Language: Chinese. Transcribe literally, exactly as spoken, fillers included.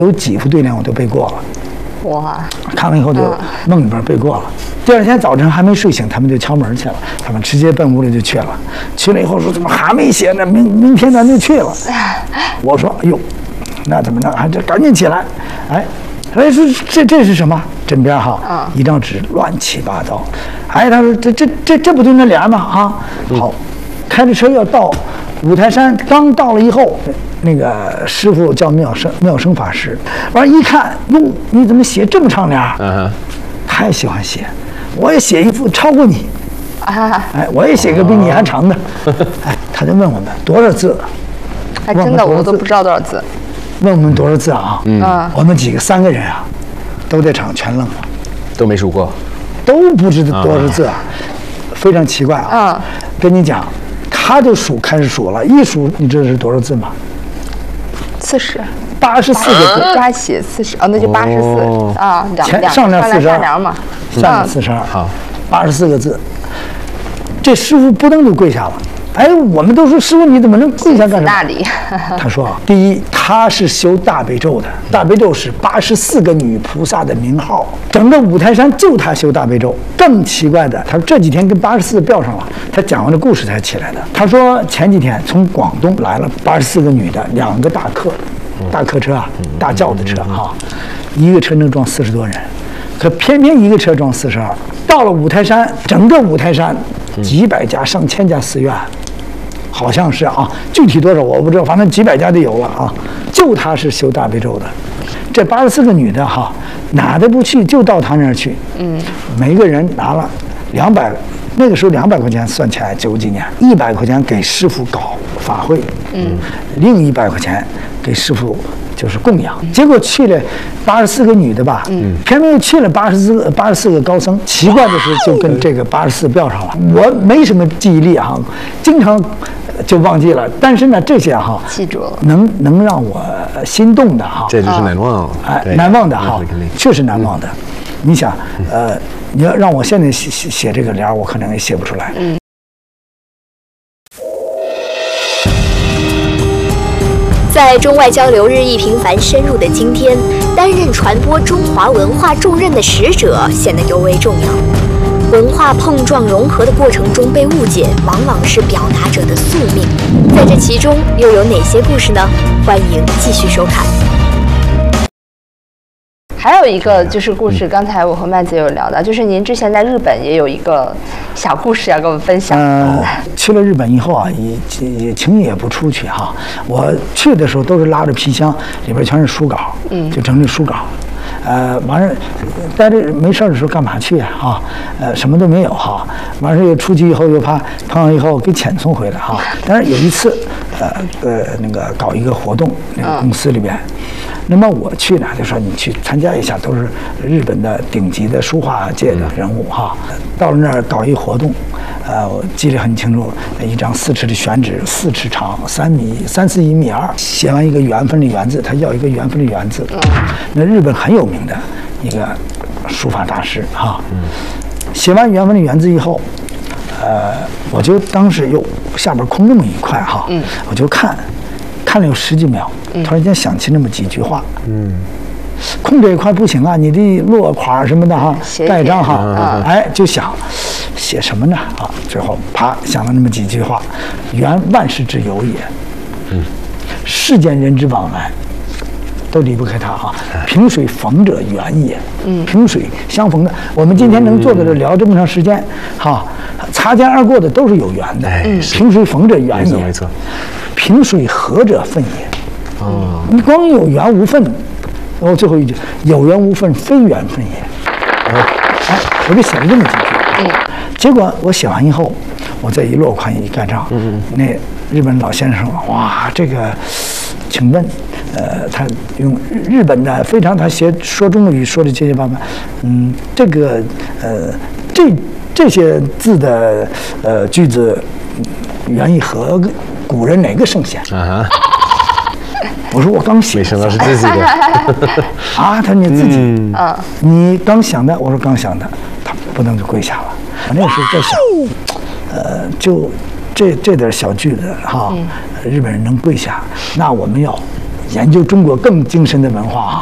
有几副对联我都背过了。 哇！ 看完以后就梦里边背过了。第二天早晨还没睡醒，他们就敲门去了。他们直接奔屋里就去了。去了以后说怎么还没写呢？明明天咱就去了。我说哎呦，那怎么着？还这赶紧起来！哎，哎说这这是什么？枕边哈，一张纸乱七八糟。哎，他说这这这这不就那联吗？啊，好，开着车要到五台山，刚到了以后。那个师傅叫妙生妙生法师，完了，一看，哟，你怎么写这么长联？嗯、uh huh. 太喜欢写，我也写一副超过你，啊，哎，我也写个比你还长的，哎，他就问我们多少字， 还真的我都不知道多少字， 问我们多少字啊？ 嗯， 我们几个三个人啊，都在场全愣了， 都没数过， 都不知道多少字啊，uh huh. 非常奇怪啊。嗯，跟你讲，他就数开始数了，一数，你知道是多少字吗？ 四十， 八十四个字， 加写四十，哦，那就八十四啊， 前上联四十二， 下联嘛， 上联四十二，好，八十四个字。这师傅扑腾就跪下了。哎，我们都说师傅你怎么能跪下干什么？ 大礼。 他说啊，第一，他是修大悲咒的，大悲咒是八十四个女菩萨的名号，整个五台山就他修大悲咒。更奇怪的，他说这几天跟八十四标上了，他讲完这故事才起来的。他说前几天从广东来了八十四个女的，两个大客，大客车啊，大轿子车哈、啊，一个车能装四十多人，可偏偏一个车装四十二。到了五台山，整个五台山几百家、上千家寺院。好像是啊，具体多少我不知道，反正几百家就有了啊。就他是修大悲咒的，这八十四个女的哈，哪都不去，就到他那儿去。嗯，每个人拿了两百，那个时候两百块钱算起来九几年，一百块钱给师傅搞法会，嗯，另一百块钱给师傅就是供养。结果去了八十四个女的吧，嗯，偏偏又去了八十四八十四个高僧。奇怪的是，就跟这个八十四标上了。我没什么记忆力啊，经常。就忘记了，但是呢，这些哈记住了， 能能让我心动的哈， 这就是难忘， 哎，难忘的哈，确实难忘的。你想，呃，你要让我现在写写写这个联，我可能也写不出来。嗯。 在中外交流日益频繁深入的今天，担任传播中华文化重任的使者显得尤为重要。文化碰撞融合的过程中被误解，往往是表达者的宿命。在这其中又有哪些故事呢？欢迎继续收看。 还有一个就是故事，刚才我和麦子有聊到，就是您之前在日本也有一个小故事要跟我们分享。 嗯、呃，去了日本以后啊，也也轻易也不出去哈。我去的时候都是拉着皮箱，里边全是书稿，嗯，就整理书稿。呃，完事待着没事的时候干嘛去啊？哈，呃，什么都没有哈。完事又出去以后又怕碰上以后给遣送回来哈。但是有一次，呃呃，那个搞一个活动，那个公司里边，那么我去呢，就说你去参加一下，都是日本的顶级的书画界的人物哈。到了那儿搞一活动，呃，我记得很清楚，一张四尺的宣纸，四尺长，三米三四一米二，写完一个缘分的缘字，他要一个缘分的缘字。那日本很有名的一个书法大师哈，写完缘分的缘字以后，呃，我就当时又下边空那么一块哈，我就看，看了有十几秒，突然间想起那么几句话，嗯，空这一块不行啊，你得落款什么的哈，盖章哈，哎，就想写什么呢啊？最后啪想了那么几句话，缘万事之由也，嗯，世间人之往来。都离不开它哈，萍水逢者缘也。嗯，萍水相逢的，我们今天能坐在这聊这么长时间，哈，擦肩而过的都是有缘的。嗯，萍水逢者缘也， 没错。 萍水合者分也。哦，你光有缘无分，然后最后一句有缘无分，非缘分也。哦，哎，我就写了这么几句。嗯，结果我写完以后，我再一落款一盖章，嗯嗯，那日本老先生说，哇，这个，请问。呃，他用日本的非常，他写说中语说的结结巴巴，嗯，这个呃，这这些字的呃句子，源于和古人哪个圣贤？啊我说我刚写， 没想到是自己的啊，他说你自己，嗯，你刚想的，我说刚想的，他不能就跪下了。我那个时候在想，呃，就这这点小句子哈，日本人能跪下，那我们要。 研究中国更精深的文化啊。